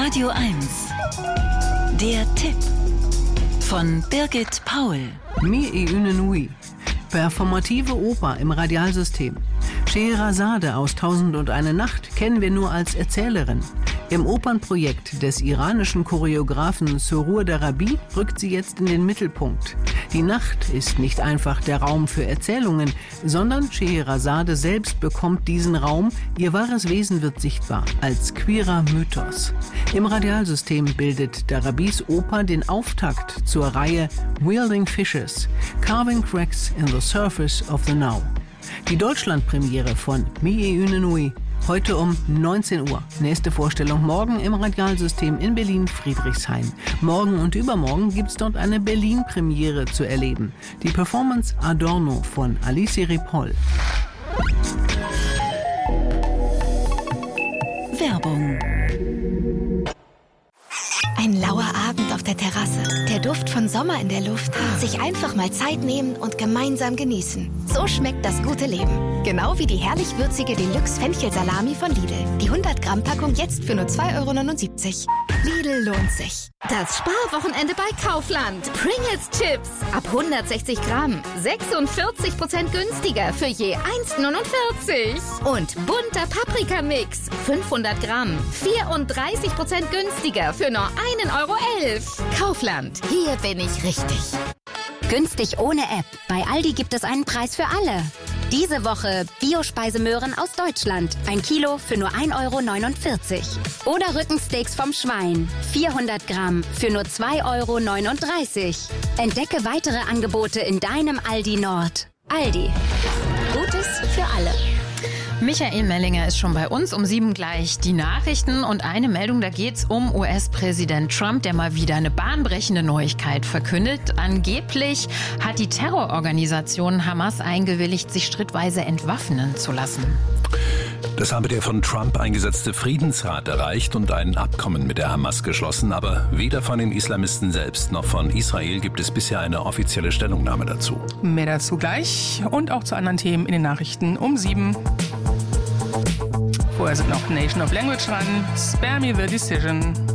Radio 1. Der Tipp von Birgit Paul. Mi-e-une Nui. Performative Oper im Radialsystem. Scheherazade aus 1001 Nacht kennen wir nur als Erzählerin. Im Opernprojekt des iranischen Choreografen Surur Darabi rückt sie jetzt in den Mittelpunkt. Die Nacht ist nicht einfach der Raum für Erzählungen, sondern Scheherazade selbst bekommt diesen Raum, ihr wahres Wesen wird sichtbar, als queerer Mythos. Im Radialsystem bildet Darabis Oper den Auftakt zur Reihe Wielding Fishes, Carving Cracks in the Surface of the Now. Die Deutschlandpremiere von Mi-e-une Nui heute um 19 Uhr. Nächste Vorstellung morgen im Radialsystem in Berlin-Friedrichshain. Morgen und übermorgen gibt's dort eine Berlin-Premiere zu erleben. Die Performance Adorno von Alice Ripoll. Werbung. Ein lauer Abend auf der Terrasse, der Duft von Sommer in der Luft, sich einfach mal Zeit nehmen und gemeinsam genießen. So schmeckt das gute Leben. Genau wie die herrlich würzige Deluxe-Fenchelsalami von Lidl. Die 100-Gramm-Packung jetzt für nur 2,79 €. Lidl lohnt sich. Das Sparwochenende bei Kaufland. Pringles Chips ab 160 Gramm. 46% günstiger für je 1,49 €. Und bunter Paprikamix. 500 Gramm. 34% günstiger für nur 1,11 €. Kaufland. Hier bin ich richtig. Günstig ohne App. Bei Aldi gibt es einen Preis für alle. Diese Woche Biospeisemöhren aus Deutschland. 1 Kilo für nur 1,49 €. Oder Rückensteaks vom Schwein. 400 Gramm für nur 2,39 €. Entdecke weitere Angebote in deinem Aldi Nord. Aldi. Gutes für alle. Michael Mellinger ist schon bei uns, um 7 gleich die Nachrichten und eine Meldung, da geht's um US-Präsident Trump, der mal wieder eine bahnbrechende Neuigkeit verkündet. Angeblich hat die Terrororganisation Hamas eingewilligt, sich schrittweise entwaffnen zu lassen. Das habe der von Trump eingesetzte Friedensrat erreicht und ein Abkommen mit der Hamas geschlossen. Aber weder von den Islamisten selbst noch von Israel gibt es bisher eine offizielle Stellungnahme dazu. Mehr dazu gleich und auch zu anderen Themen in den Nachrichten um 7. Vorher sind noch Nation of Language dran. Spare Me the Decision.